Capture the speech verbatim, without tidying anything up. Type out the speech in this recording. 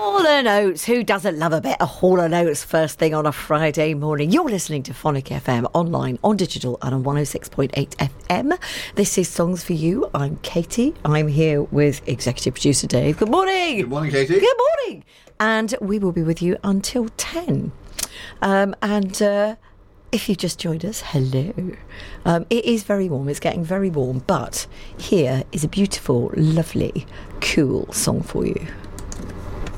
Hall and Oates. Who doesn't love a bit of Hall and Oates first thing on a Friday morning? You're listening to Phonic F M, online, on digital, and on one oh six point eight F M. This is Songs for You. I'm Katie. I'm here with executive producer Dave. Good morning. Good morning, Katie. Good morning. And we will be with you until ten. Um, and uh, if you've just joined us, hello. Um, it is very warm. It's getting very warm. But here is a beautiful, lovely, cool song for you.